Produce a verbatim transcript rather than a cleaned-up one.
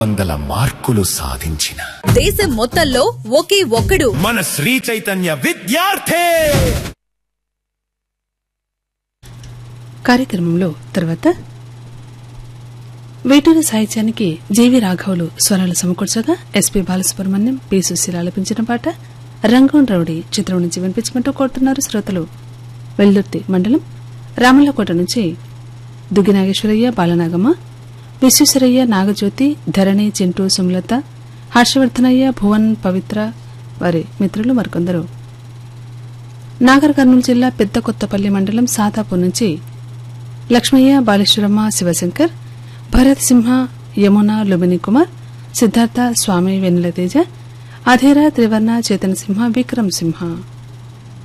వందల మార్కులు సాధించిన దేశం మొత్తంలో ఒకే ఒక్కడు మన శ్రీ చైతన్య విద్యార్థి. కార్యక్రమంలో తర్వాత వేటూరి సాహిత్యానికి జేవి రాఘవులు స్వరాలు సమకూర్చగా ఎస్పీ బాలసుబ్రహ్మణ్యం పి సుశీల ఆలపించిన పాట రంగం రౌడీ చిత్రం నుంచి వినిపించమంటూ కోరుతున్నారు శ్రోతలు. వెల్దుర్తి మండలం రామల్లకోట నుంచి దుగ్గి నాగేశ్వరయ్య, బాలనాగమ్మ, విశ్వేశ్వరయ్య, నాగజ్యోతి, ధరణి, చింటూ, సుమలత, హర్షవర్ధనయ్య, భువన్, పవిత్ర, వారి మిత్రులు మరికొందరు. నాగర్ కర్నూలు జిల్లా పెద్ద కొత్తపల్లి మండలం సాతాపూర్ నుంచి లక్ష్మయ్య, బాలేశ్వరమ్మ, శివశంకర్, భరత్ సింహ, యమున, లుమిని కుమార్, సిద్ధార్థ, స్వామి, వెన్నెల తేజ, అధేర, త్రివర్ణ, చేతన్ సింహ, విక్రమ్ సింహ.